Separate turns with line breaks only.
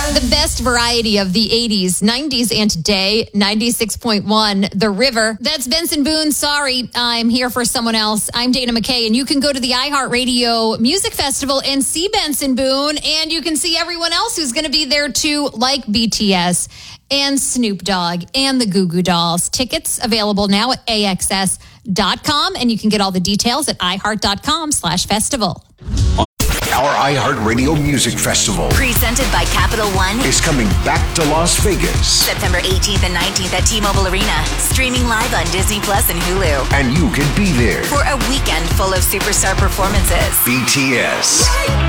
The best variety of the 80s, 90s, and today, 96.1, The River. That's Benson Boone. Sorry, I'm here for someone else. I'm Dana McKay, and you can go to the iHeartRadio Music Festival and see Benson Boone, and you can see everyone else who's going to be there too, like BTS and Snoop Dogg and the Goo Goo Dolls. Tickets available now at AXS.com, and you can get all the details at iHeart.com/festival.
Our iHeartRadio Music Festival,
presented by Capital One,
is coming back to Las Vegas.
September 18th and 19th at T-Mobile Arena. Streaming live on Disney Plus and Hulu.
And you can be there
for a weekend full of superstar performances.
BTS.